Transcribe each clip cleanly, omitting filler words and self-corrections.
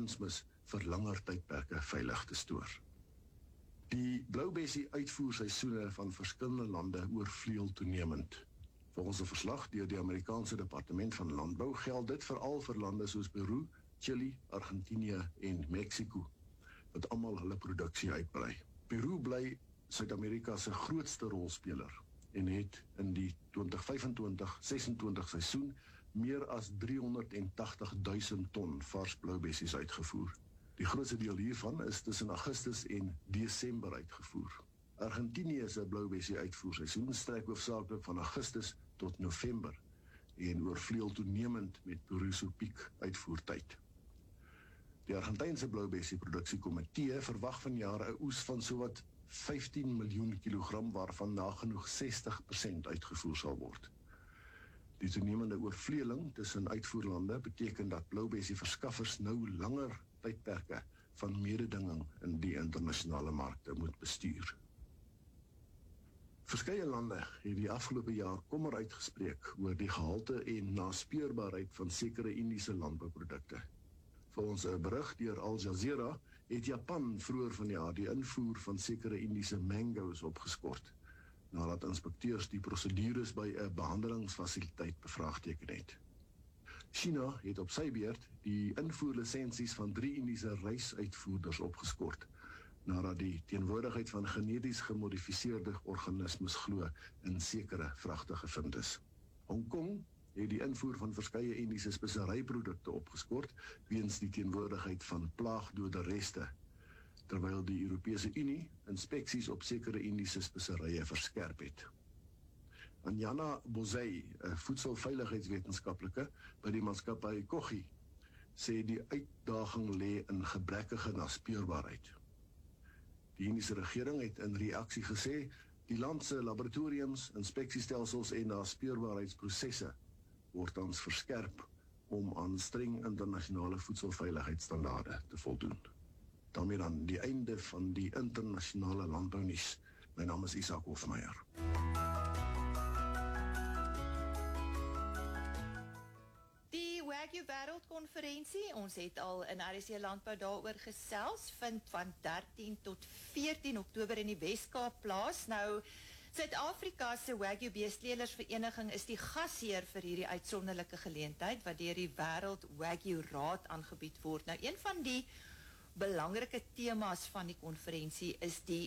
kunsmis vir langer tydperke veilig te stoor. Die bloubessie uitvoerseisoene van verskillende lande oorvleuel toenemend. Volgens 'n verslag deur die Amerikaanse Departement van Landbou geld dit veral vir lande soos Peru, Chili, Argentinië en Mexico, wat almal hulle produksie uitbrei. Peru bly Suid-Amerika se grootste rolspeler en het in die 2025-26 seisoen meer as 380.000 ton vars bloubessies uitgevoer. Die grootste deel hiervan is tussen Augustus en Desember uitgevoer. Argentinië se bloubessie uitvoerseisoen strek hoofsaaklik van Augustus tot November en oorvleuel toenemend met Peru se piek uitvoertyd. Die Argentynse bloubessie produksiekomitee verwag vanjaar 'n oes van sowat 15 miljoen kilogram waarvan nagenoeg 60% uitgevoer sal word. Die toenemende oorvleueling tussen uitvoerlande beteken dat bloubessie verskaffers nou langer tydperke van mededinging in die internasionale markte moet bestuur. Verskeie lande het die afgelope jaar kommer uitgespreek oor die gehalte en naspeurbaarheid van sekere Indiese landbouprodukte. Volgens 'n berig deur Al Jazeera het Japan vroeër vanjaar die invoer van sekere Indiese mango's opgeskort, nadat inspekteurs die prosedures by 'n behandelingsfasiliteit bevraagteken het. China het op sy beurt die invoerlisensies van 3 Indiese rysuitvoerders opgeskort, nadat die teenwoordigheid van geneties gemodifiseerde organismes glo in sekere vragte gevind is. Hong Kong het die invoer van verskeie Indiese speseryprodukte opgeskort weens die teenwoordigheid van plaagdode reste, terwyl die Europese Unie inspeksies op sekere Indiese speserye verskerp het. Anjana Bozei, 'n voedselveiligheidswetenskaplike by die maatskappy Kogi, sê die uitdaging lê in gebrekkige naspeurbaarheid. Die Indiese regering het in reaksie gesê, die land se laboratoriums, inspeksiestelsels en naspeurbaarheidsprosesse word tans verskerp om aan streng internasionale voedselveiligheidsstandaarde te voldoen. Daarmee dan die einde van die internasionale landbounuus. My naam is Isak Hofmeyer. Wagyu Wêreldkonferensie, ons het al in RSC Landbou daaroor gesels, vind van 13 tot 14 Oktober in die Weskaap plaas. Nou, Suid-Afrika se Wagyu Beestleelersvereniging is die gasheer vir hierdie uitsonderlike geleentheid wat deur die Wêreld Wagyu Raad aangebied word. Nou, een van die belangrike temas van die konferensie is die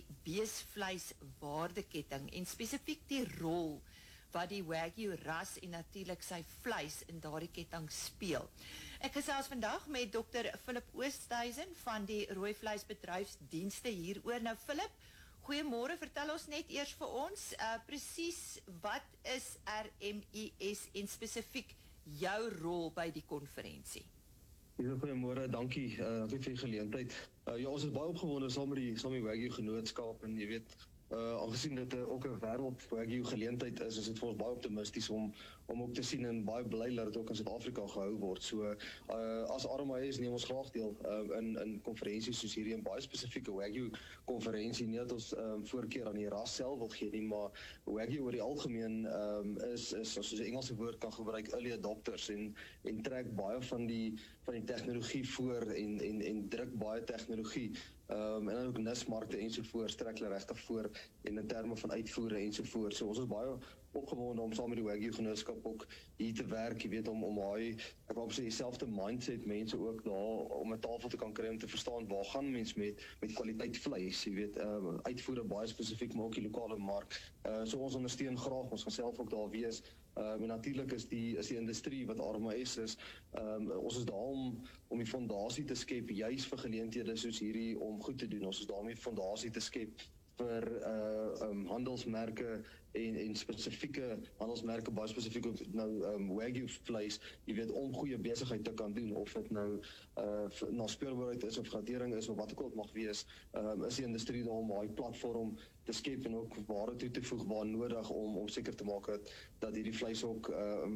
beesvleiswaardeketting en spesifiek die rol wat die Wagyu ras en natuurlik sy vleis in daardie ketting speel. Ek gesels vandag met Dr. Philip Oosthuizen van die Rooi Vleisbedryfsdienste hieroor. Nou Philip, goeiemôre, vertel ons net eers vir ons presies wat is RMIS en spesifiek jou rol by die konferensie? Goeiemôre, dankie vir die geleentheid. Ja, ons is baie opgewonde saam met die Wagyu Genootskap en jy weet, aangesien dit ook 'n wêreld Wagyu geleentheid is dit vir ons baie optimisties om ook te sien en baie bly dat dit ook in Suid-Afrika gehou word. So as RMIS neem ons graag deel in konferensies soos hierdie, 'n baie spesifieke Wagyu konferensie, nie dat ons voorkeur aan die ras self wil gee nie, maar Wagyu oor die algemeen is as ons 'n Engelse woord kan gebruik, early adopters en trek baie van die tegnologie voor en druk baie tegnologie en dan ook nismarkte ensovoorts trek hulle regtig voor en in terme van uitvoere ensovoorts. So ons is baie opgewonde om saam met die Wagyu Genootskap ook hier te werk, jy weet, om daai, ek wou sê, dieselfde mindset mense ook daar om 'n tafel te kan kry om te verstaan waar gaan mens met kwaliteit vleis, jy weet, uitvoere baie spesifiek, maar ook die lokale mark. So ons ondersteun graag, ons gaan self ook daar wees. En natuurlik is die industrie wat RMIS is, ons is daar om die fondasie te skep, juis vir geleenthede soos hierdie om goed te doen. Ons is daar om die fondasie te skep vir handelsmerke en spesifieke handelsmerke, baie spesifiek op Wagyu vleis, jy weet, om goeie besigheid te kan doen, of dit nou naspeurbaarheid is of gradering is of wat ook al mag wees, is die industrie daar om daai platform te skep en ook waarde toe te voeg waar nodig om seker te maak dat hierdie vleis ook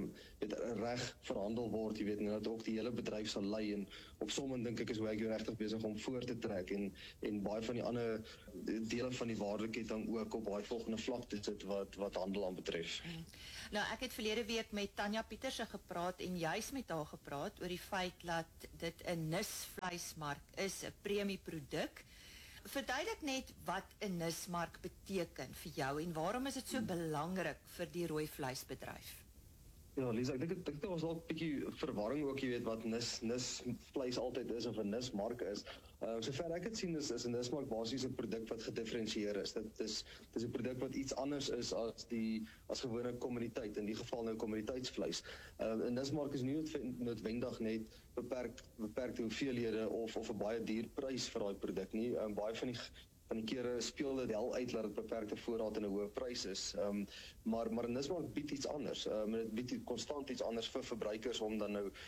reg verhandel word, jy weet, en dat ook die hele bedryf sal lei, en op sommige dink ek is Wagyu regtig besig om voor te trek en baie van die ander dele van die waardeketting ook op daai volgende vlak te sit wat wat handel aan betref. Nou, ek het verlede week met Tanya Pieterse gepraat en juis met haar gepraat oor die feit dat dit 'n nisvleismark is, 'n premieproduk. Verduidelik net wat 'n nismark beteken vir jou en waarom is dit so belangrik vir die rooi vleisbedryf? Ja, Lisa, ek dink daar was al 'n bietjie verwarring ook, jy weet wat nisvleis altyd is of 'n nismark is. Sover ek het sien is 'n nismark basies 'n produk wat gedifferensieer is. Dit is 'n produk wat iets anders is as gewone kommoditeit, in die geval nou kommoditeitsvleis. 'n Nismark is nie noodwendig net beperkte hoeveelhede of 'n baie duur prys vir daai produk nie. Baie van die kere speel dit wel uit dat dit beperkte voorraad en 'n hoë prys is. Maar 'n nismark bied iets anders. Dit bied konstant iets anders vir verbruikers om dan nou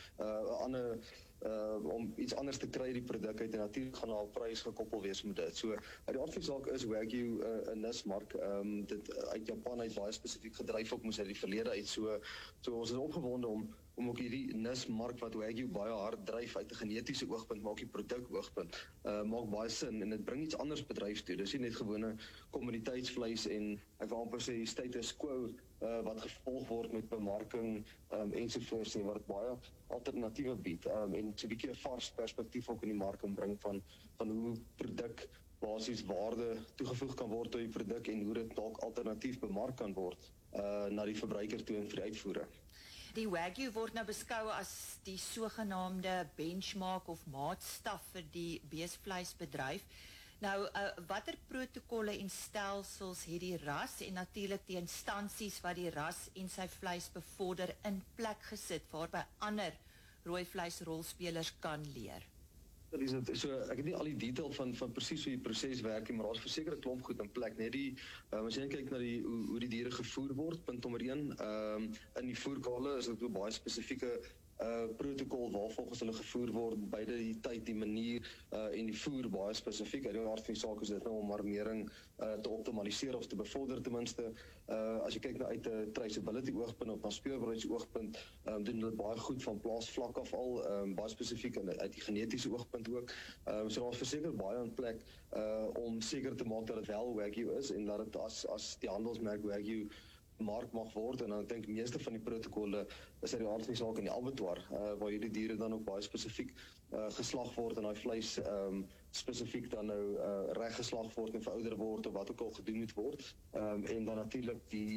om iets anders te kry die produk uit en natuurlik gaan daar 'n prys gekoppel wees met dit. So uit die aard van die saak is Wagyu 'n nismark. Dit uit Japan uit baie spesifiek gedryf ook moes uit die verlede uit. So ons is opgewonde om ook hierdie nismark wat Wagyu baie hard dryf uit 'n genetiese oogpunt, maak die produk oogpunt, maak baie sin en dit bring iets anders bedryf toe. Dis nie net gewone kommoditeitsvleis en ek wil amper sê status quo wat gevolg word met bemarking ensovoorts nie, wat baie alternatiewe bied en so 'n bietjie 'n vars perspektief ook in die mark bring van hoe produk basies waarde toegevoeg kan word tot die produk en hoe dit dalk alternatief bemark kan word na die verbruiker toe en vir die uitvoere. Die Wagyu word nou beskou as die sogenaamde benchmark of maatstaf vir die beesvleisbedryf. Nou, watter protokolle en stelsels het die ras en natuurlik die instansies wat die ras en sy vleis bevorder in plek gesit waarby ander rooi vleisrolspelers kan leer? So ek het nie al die detail van presies hoe die proses werk nie, maar daar's verseker 'n klomp goed in plek, net as jy kyk na hoe die diere gevoer word, punt nommer 1, in die voerkale is dit 'n baie spesifieke protokol waarvolgens hulle gevoer word, beide die tyd, die manier en die voer baie spesifiek. Uit die aard van die saak is dit nou om armering te optimaliseer of te bevorder ten minste. As jy kyk na uit 'n traceability oogpunt of na speurbaarheids oogpunt, doen hulle baie goed van plaasvlak af al, baie spesifiek uit die genetiese oogpunt ook. So daar's verseker baie in plek om seker te maak dat dit wel Wagyu is en dat dit as die handelsmerk Wagyu mark mag word, en dan dink meeste van die protokolle is uit die aard van die saak in die abattoir, waar hierdie diere dan ook baie spesifiek geslag word en daai vleis spesifiek dan nou reg geslag word en verouder word of wat ook al gedoen moet word, en dan natuurlik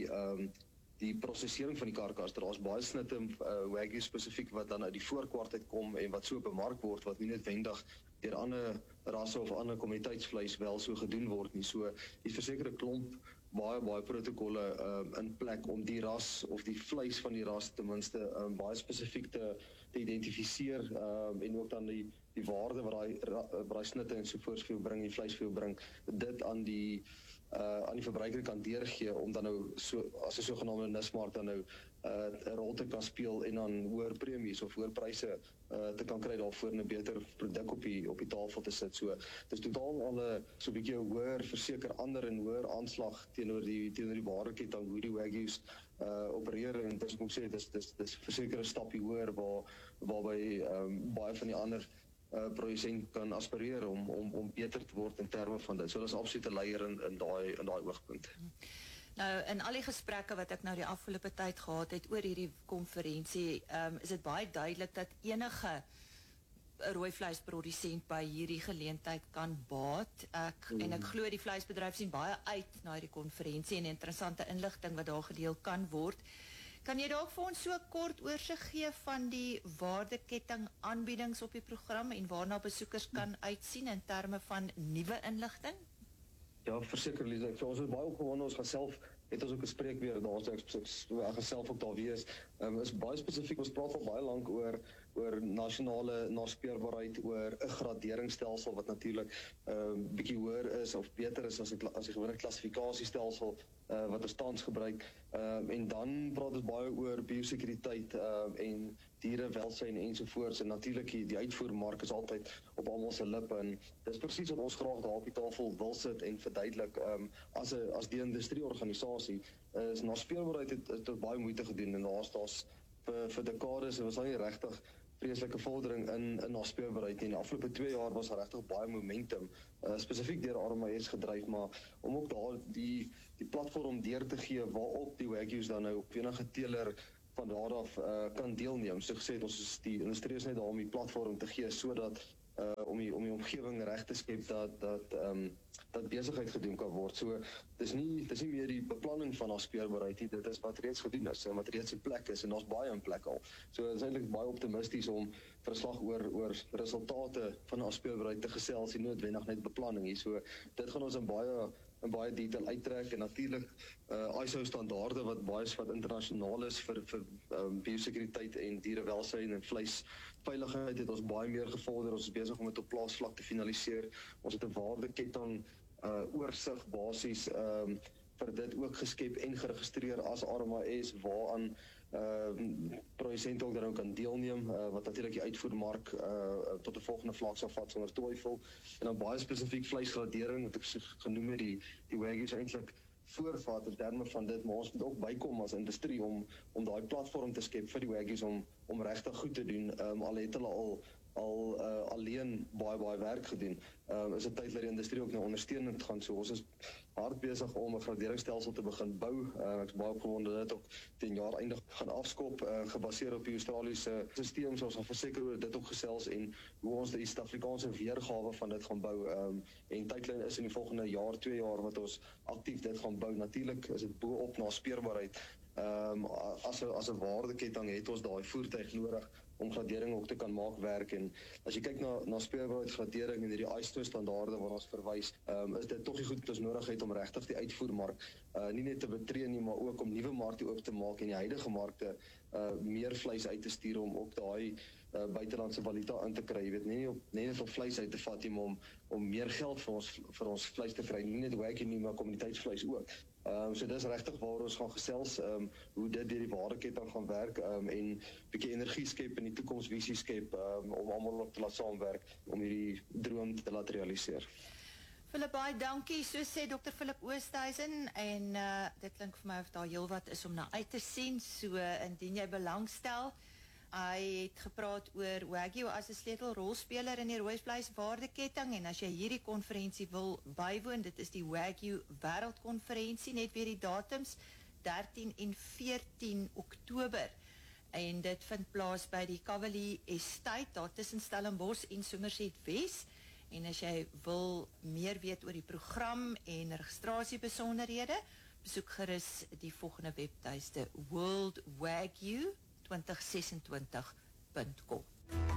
die prosesering van die karkas. Daar's baie snitte Wagyu spesifiek wat dan uit die voorkwart uitkom en wat so bemark word wat nie noodwendig deur ander rasse of ander kommoditeitsvleis wel so gedoen word nie. So die versekerde klomp baie protokolle in plek om die ras of die vleis van die ras ten minste baie spesifiek te identifiseer en ook dan die waarde wat daai snitte en sovoorts vir jou bring, die vleis vir jou bring, dit aan die verbruiker kan deurgee om dan nou as 'n sogenaamde nismark dan nou 'n rol te kan speel en dan hoër premies of hoër pryse te kan kry daarvoor en 'n beter produk op die tafel te sit. So dis totaal al so 'n bietjie hoër verseker ander en hoër aanslag teenoor die waardeketting hoe die Wagyus opereer, en dis moet sê dis verseker 'n stapie hoër waarby baie van die ander produsent kan aspireer om beter te word in terme van dit. So dis absoluut 'n leier in daai oogpunt. Nou, in al die gesprekke wat ek nou die afgelope tyd gehad het oor hierdie konferensie, is dit baie duidelik dat enige rooi vleisprodusent by hierdie geleentheid kan baat. En ek glo die vleisbedryf sien baie uit na hierdie konferensie en interessante inligting wat daar gedeel kan word. Kan jy dalk vir ons so kort oorsig gee van die waardeketting aanbiedings op die program en waarna besoekers kan uitsien in terme van nuwe inligting? Ja, verseker Lisa, ons is baie opgewonde, ons gaan self, het ons ook 'n spreekbeurt daar, so ek gaan self ook daar wees. Is baie spesifiek, ons praat al baie lank oor nasionale naspeurbaarheid, oor 'n graderingsstelsel wat natuurlik bietjie hoër is of beter is as die gewone klassifikasiestelsel wat ons tans gebruik. En dan praat ons baie oor biosekuriteit en dierewelsyn ensovoorts, en natuurlik die uitvoermark is altyd op almal se lippe, en dis presies wat ons graag daar op die tafel wil sit en verduidelik. As die industrieorganisasie is naspeurbaarheid het baie moeite gedoen, en daar's vir dekades was daar nie regtig vreeslike vordering in naspeurbaarheid nie. In die afgelope 2 jaar was daar regtig baie momentum, spesifiek deur RMS gedryf, maar om ook daar die platform deur te gee waarop die Wagyus dan nou op enige teeler van daar af kan deelneem. So gesê, die industrie is net daar om die platform te gee sodat om die omgewing reg te skep dat besigheid gedoen kan word. So dis nie meer die beplanning van naspeurbaarheid nie, dit is wat reeds gedoen is en wat reeds in plek is en daar's baie in plek al. So dit is eintlik baie optimisties om verslag oor resultate van naspeurbaarheid te gesels en noodwendig net beplanning hier. So dit gaan ons in baie detail uittrek en natuurlik ISO standaarde wat internasionaal is vir biosekuriteit en dierewelsyn en vleisveiligheid het ons baie meer gevorder. Ons is besig om dit op plaasvlak te finaliseer. Ons het 'n waardeketting oorsig basies vir dit ook geskep en geregistreer as RMS waaraan produsente ook dan kan deelneem, wat natuurlik die uitvoermark tot 'n volgende vlak sal vat sonder twyfel. En dan baie spesifiek vleisgradering wat ek genoem het, die Wagyus eintlik voorvat in terme van dit, maar ons moet ook bykom as industrie om daai platform te skep vir die Wagyus om regtig goed te doen, al het hulle alleen baie werk gedoen. Is dit tyd dat die industrie ook nou ondersteunend gaan, so ons is hard besig om 'n graderingsstelsel te begin bou. Ek is baie opgewonde dat dit ook teen jaar eindig gaan afskop, gebaseer op die Australiese stelsel, so ons gaan verseker oor dit ook gesels en hoe ons die Suid-Afrikaanse weergawe van dit gaan bou. En tydlyn is in die volgende jaar, 2 jaar wat ons aktief dit gaan bou. Natuurlik is dit bo-op naspeurbaarheid. As 'n waardeketting het ons daai voertuig nodig om gradering ook te kan maak werk. En as jy kyk na speurbaarheid gradering en hierdie ISO standaarde waar ons verwys, is dit tog die goed wat ons nodig het om regtig die uitvoermark nie net te betree nie, maar ook om nuwe markte oop te maak en die huidige markte meer vleis uit te stuur om ook daai buitelandse valuta in te kry. Jy weet, nie net op vleis uit te vat nie, maar om meer geld vir ons vleis te kry, nie net Wagyu nie, maar kommuniteitsvleis ook. So dis regtig waar ons gaan gesels, hoe dit deur die waardeketting gaan werk, en bietjie energie skep en die toekomsvisie skep, om almal op te laat saamwerk om hierdie droom te laat realiseer. Philip, baie dankie. So sê Dr. Philip Oosthuizen en dit klink vir my of daar heelwat is om na uit te sien, so indien jy belangstel. Hy het gepraat oor Wagyu as 'n sleutelrolspeler in die rooivleis waardeketting en as jy hierdie konferensie wil bywoon, dit is die Wagyu Wêreldkonferensie, net weer die datums 13 en 14 Oktober. En dit vind plaas by die Cavalier Estate, daar tussen Stellenbosch en Somerset Wes. En as jy wil meer weet oor die program en registrasiebesonderhede, besoek gerus die volgende webtuiste worldwagyu2026.com.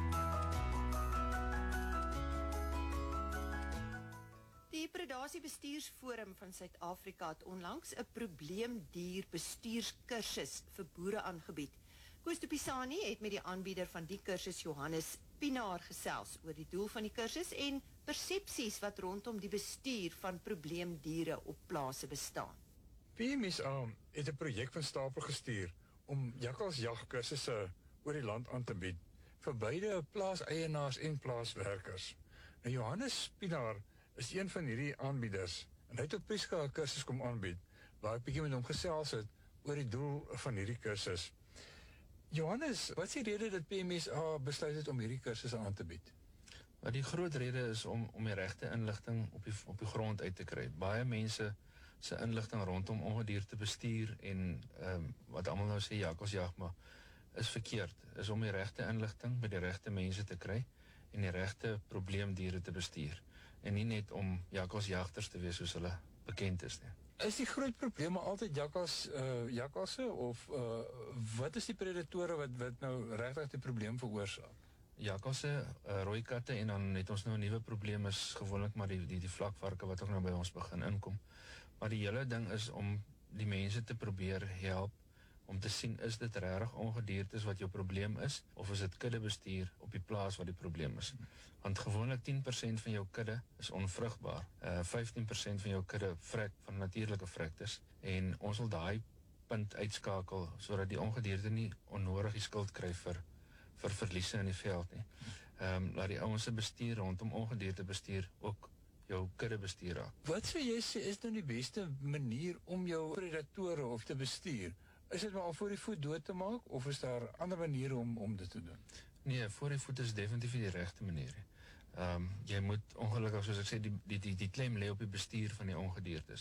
Die Predasie Bestuursforum van Suid-Afrika het onlangs 'n probleemdier bestuurskursus vir boere aangebied. Koos Tupisani het met die aanbieder van die kursus, Johannes Pinaar, gesels oor die doel van die kursus en persepsies wat rondom die bestuur van probleemdiere op plase bestaan. PMSA het 'n projek van stapel gestuur om jakkalsjagkursusse oor die land aan te bied vir beide plaaseienaars en plaaswerkers. Nou Johannes Pinaar is een van hierdie aanbieders en hy het op Prieska 'n kursus kom aanbied waar ek bietjie met hom gesels het oor die doel van hierdie kursus. Johannes, wat is die rede dat PMSA besluit het om hierdie kursusse aan te bied? Maar die groot rede is om die regte inligting op die grond uit te kry. Baie mense se inligting rondom ongedierte bestuur en wat almal nou sê jakkalsjag, maar is verkeerd. Is om die regte inligting by die regte mense te kry en die regte probleemdiere te bestuur. En nie net om jakkalsjagters te wees soos hulle bekend is nie. Is die groot probleme altyd jakkalse of wat is die predatore wat nou regtig die probleem veroorsaak? Jakkalse, rooi katte en dan het ons nou 'n nuwe probleem is gewoonlik maar die vlakvarke wat ook nou by ons begin inkom. Maar die hele ding is om die mense te probeer help om te sien, is dit regtig ongediertes wat jou probleem is of is dit kuddebestuur op die plaas wat die probleem is? Want gewoonlik 10% van jou kudde is onvrugbaar. 15% van jou kudde vrek van natuurlike vrektes en ons wil daai punt uitskakel sodat die ongedierte nie onnodig die skuld kry vir verliese in die veld nie. Laat die ouens se bestuur rondom ongedierte bestuur ook jou kudde bestuur raak. Wat sou jy sê is nou die beste manier om jou predatore of te bestuur? Is dit maar al voor die voet dood te maak of is daar ander maniere om dit te doen? Nee, voor die voet is definitief nie die regte manier. Jy moet ongelukkig, soos ek sê, die klem lê op die bestuur van die ongediertes.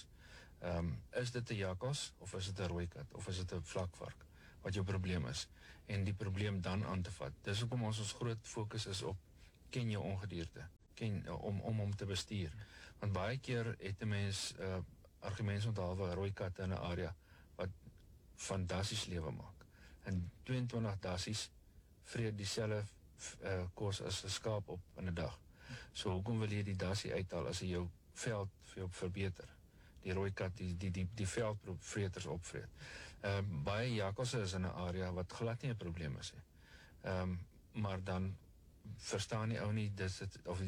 Is dit 'n jakkals, of is dit 'n rooi kat, of is dit 'n vlakvark, wat jou probleem is, en die probleem dan aan te vat. Dis hoekom ons groot fokus is op, ken jou ongedierte, om hom te bestuur. Want baie keer het 'n mens argumente onthaal 'n rooi kat in 'n area, wat van dassies lewe maak. En 22 dassies vreet dieselfde kos as 'n skaap op in 'n dag. So hoekom wil jy die dassie uithaal as jy jou veld vir jou verbeter? Die rooi kat die veldvreters opvreet. Baie jakkalse is in 'n area wat glad nie 'n probleem is nie. Maar dan verstaan die ou nie, of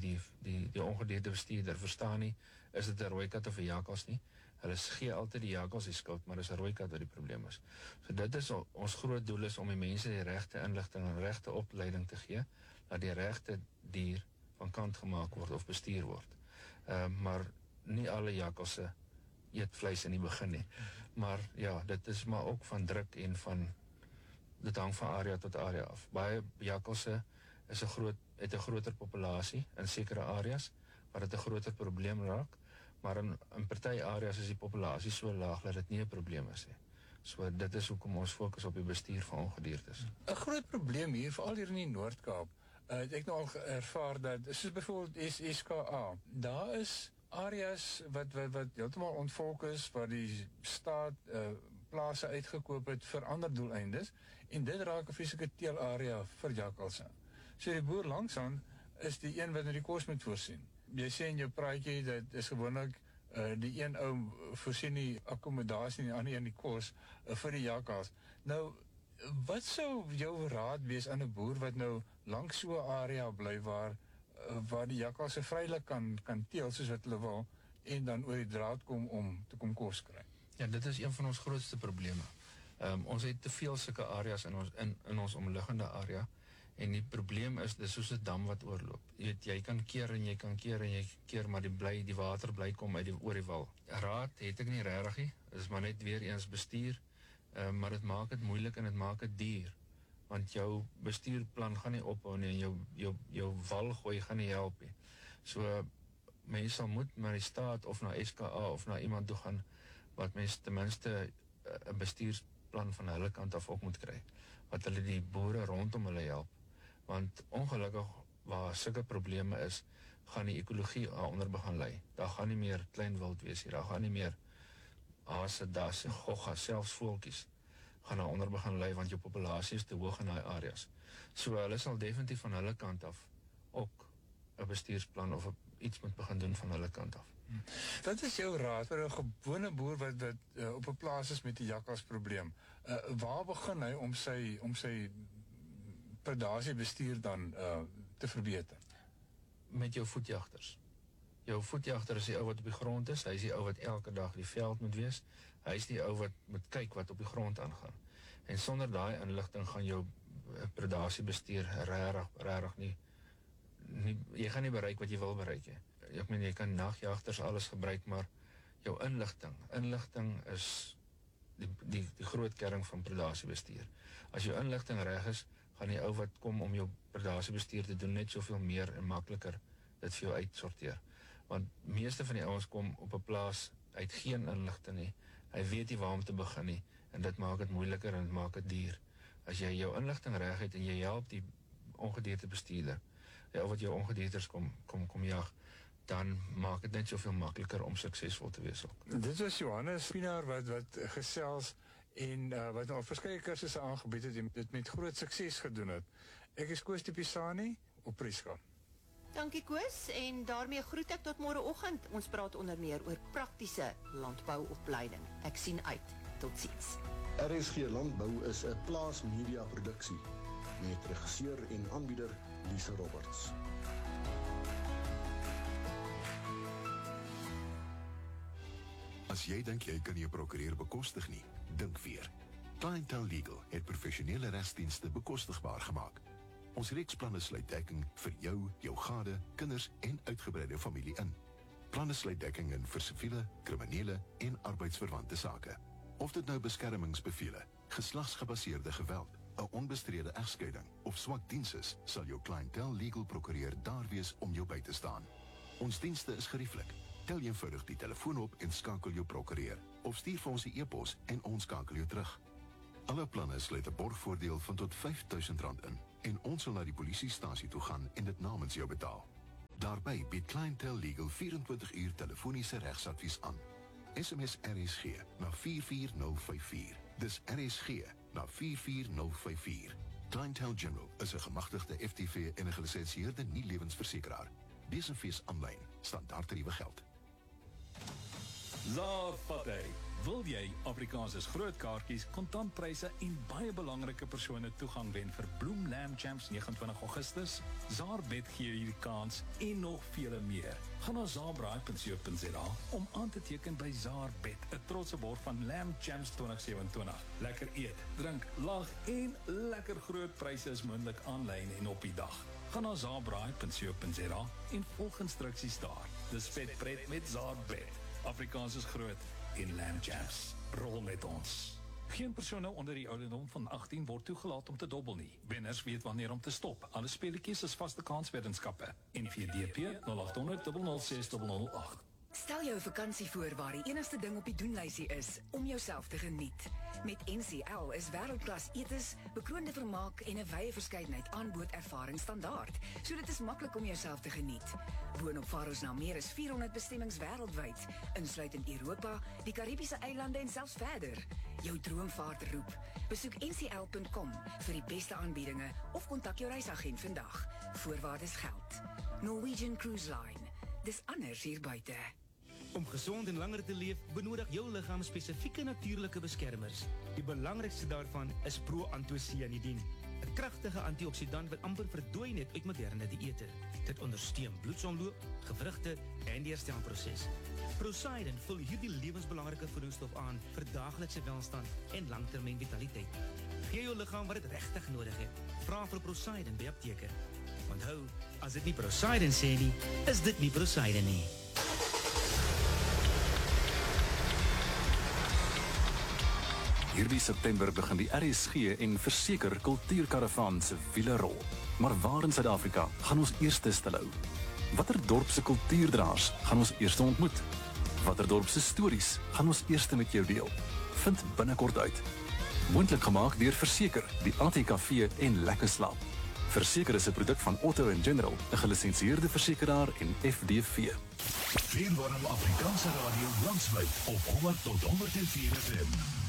die ongedierte bestuurder verstaan nie, is dit 'n rooi kat of 'n jakkals nie. Hulle gee altyd die jakkals die skuld, maar dis 'n rooi kat wat die probleem is. So dit is ons groot doel, is om die mense die regte inligting en regte opleiding te gee, dat die regte dier van kant gemaak word of bestuur word. Maar nie alle jakkalse eet vleis in die begin nie. Maar ja, dit is maar ook van druk en dit hang van area tot area af. Baie jakkalse het 'n groter populasie in sekere areas, waar dit 'n groter probleem raak, maar in party areas is die populasie so laag dat dit nie 'n probleem is nie. So dit is hoekom ons fokus op die bestuur van ongediertes. 'n Groot probleem hier, veral hier in die Noord-Kaap, het ek nou al ervaar dat, soos byvoorbeeld SKA, daar is areas wat heeltemal ontvolk is, waar die staat plase uitgekoop het vir ander doeleindes, en dit raak 'n vreeslike teelarea vir jakkalse. So die boer langsaan is die een wat nou die kos moet voorsien. Jy sê in jou praatjie, dat is gewoonlik die een ou voorsien die akkommodasie en die ander een die kos vir die jakkals. Nou, wat sou jou raad wees aan 'n boer wat nou langs so 'n area bly waar die jakkalse vrylik kan teel soos wat hulle wil, en dan oor die draad kom om te kom kos kry? Ja, dit is een van ons grootste probleme. Ons het te veel sulke areas in ons omliggende area, en die probleem is, dis soos 'n dam wat oorloop. Jy kan keer en jy kan keer en jy keer, maar die water bly kom oor die wal. Raad het ek nie regtig nie, is maar net weer eens bestuur, maar dit maak dit moeilik en dit maak dit duur, want jou bestuurplan gaan nie ophou nie, en jou wal gooi gaan nie help nie. So mense sal moet na die staat of na SKA of na iemand toe gaan, wat mense ten minste 'n bestuursplan van hulle kant af ook moet kry, wat hulle die boere rondom hulle help. Want ongelukkig, waar sulke probleme is, gaan die ekologie onder begin lei. Daar gaan nie meer klein wild wees hier, daar gaan nie meer hase, dasse, gogga, selfs voeltjies gaan daar onder begin lei, want jou populasie is te hoog in daai areas. So hulle sal definitief van hulle kant af ook 'n bestuursplan of iets moet begin doen van hulle kant af. Wat is jou raad vir 'n gewone boer wat op 'n plaas is met 'n jakkalsprobleem? Waar begin hy om sy predasiebestuur dan te verbeter? Met jou voetjagters. Jou voetjagter is die ou wat op die grond is, hy is die ou wat elke dag die veld moet wees, hy is die ou wat moet kyk wat op die grond aangaan. En sonder daai inligting gaan jou predasiebestuur regtig nie, jy gaan nie bereik wat jy wil bereik nie. Ek meen, jy kan nagjagters alles gebruik, maar jou inligting is die groot kern van predasiebestuur. As jou inligting reg is, gaan die ou wat kom om jou predasiebestuur te doen net soveel meer en makliker dit vir jou uitsorteer. Want meeste van die ouens kom op 'n plaas uit geen inligting nie, hy weet nie waar om te begin nie, en dit maak dit moeiliker en dit maak dit duur. As jy jou inligting reg het en jy help die ongedierte bestuurder, die ou wat jou ongediertes kom jag, dan maak dit net soveel makliker om suksesvol te wees ook. Dit was Johannes Pienaar wat gesels en wat al verskeie kursusse aangebied het en dit met groot sukses gedoen het. Ek is Koos de Pisani op Prieska. Dankie Koos, en daarmee groet ek tot môreoggend. Ons praat onder meer oor praktiese landbouopleiding. Ek sien uit. Totsiens. RSG Landbou is 'n plaasmedia produksie met regisseur en aanbieder Lisa Roberts. As jy dink jy kan jou prokureur bekostig nie, dink weer. Clientele Legal het professionele regsdienste bekostigbaar gemaak. Ons reeksplanne sluit dekking vir jou, jou gade, kinders en uitgebreide familie in. Planne sluit dekking in vir siviele, kriminele en arbeidsverwante sake. Of dit nou beskermingsbevele, geslagsgebaseerde geweld, 'n onbestrede egskeiding of swak diens is, sal jou Clientele Legal prokureur daar wees om jou by te staan. Ons dienste is gerieflik. Tel eenvoudig die telefoon op en skakel jou prokureur, of stuur vir ons 'n e-pos en ons skakel jou terug. Alle planne sluit 'n borgvoordeel van tot R5.000 in en ons sal na die polisiestasie toe gaan en dit namens jou betaal. Daarbey bied Clientele Legal 24 uur telefoniese regsadvies aan. SMS RSG na 44054. Dis RSG na 44054. Clientele General is 'n gemagtigde FTV en 'n gelisensieerde nie-lewensversekeraar. Besenfees aanlyn, standaard tariewe geld. ZAR Patay. Wil jy Afrikaanse groot kaartjies, kontantpryse en baie belangrike persone toegang wen vir Bloem Lamb Champs 29 Augustus? ZARBet gee hierdie kans en nog vele meer. Gaan na zaarbraai.co.za om aan te teken by ZARBet, 'n trotse borg van Lamb Champs 2027. Lekker eet, drink, lag en lekker groot pryse is moontlik aanlyn en op die dag. Gaan na zaarbraai.co.za en volg instruksies daar. Dis vet pret met ZARBet. Afrikaans is groot en Lamb Champs. Rol met ons. Geen persone onder die ouderdom van 18 word toegelaat om te dobbel nie. Wenners weet wanneer om te stop. Alle speletjies is vaste kansweddenskappe. NVDP 0800 006 008. Stel jou vakansie voor waar die enigste ding op die doenlysie is om jouself te geniet. Met NCL is wêreldklas etes, bekroonde vermaak en 'n wye verskeidenheid aanbod ervaring standaard. So dit is maklik om jouself te geniet. Boonop vaar ons na meer as 400 bestemmings wêreldwyd, insluitend Europa, die Karibiese eilande en selfs verder. Jou droomvaart roep. Besoek ncl.com vir die beste aanbiedinge of kontak jou reisagent vandag. Voorwaardes geld. Norwegian Cruise Line. Dis anders hier buite. Om gezond en langer te leef, benodig jou lichaam spesifieke natuurlike beskermers. Die belangrikste daarvan is proantocyanidin, 'n kragtige antioxidant wat amper verdwyn het uit moderne dieete. Dit ondersteun bloedsomloop, gewrigte en die herstelproses. Procyden vul hierdie lewensbelangrike voedingsstof aan vir daaglikse welstand en langtermyn vitaliteit. Gee jou liggaam wat dit regtig nodig het. Vra vir Procyden by apteke. Onthou, as dit nie Procyden sê nie, is dit nie Procyden nie. Hierdie September begin die RSG en Verseker Kultuurkaravaan se wiele rol. Maar waar in Suid-Afrika gaan ons eerste stilhou? Watter dorp se kultuurdraers gaan ons eerste ontmoet? Watter dorp se stories gaan ons eerste met jou deel? Vind binnekort uit. Moontlik gemaak deur Verseker, die ATKV en Lekker Slaap. Verseker is 'n produk van Otto & General, 'n gelisensieerde versekeraar en FDV. Vierwarm Afrikaanse radio landwyd op 100 tot 104 FM.